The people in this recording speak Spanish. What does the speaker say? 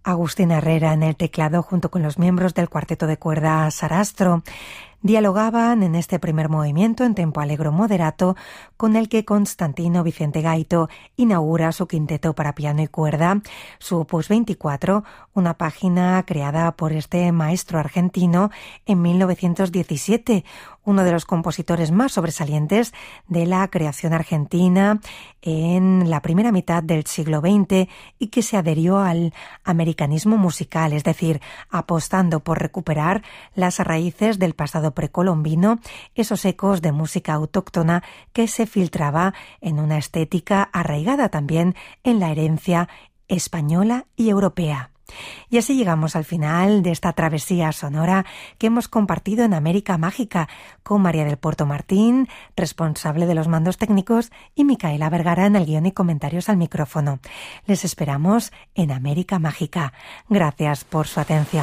Agustín Herrera en el teclado junto con los miembros del cuarteto de cuerda Sarastro. Dialogaban en este primer movimiento en tempo allegro moderato con el que Constantino Vicente Gaito inaugura su quinteto para piano y cuerda, su Opus 24, una página creada por este maestro argentino en 1917, uno de los compositores más sobresalientes de la creación argentina en la primera mitad del siglo XX y que se adherió al americanismo musical, es decir, apostando por recuperar las raíces del pasado precolombino, esos ecos de música autóctona que se filtraba en una estética arraigada también en la herencia española y europea. Y así llegamos al final de esta travesía sonora que hemos compartido en América Mágica con María del Puerto Martín, responsable de los mandos técnicos, y Micaela Vergara en el guión y comentarios al micrófono. Les esperamos en América Mágica. Gracias por su atención.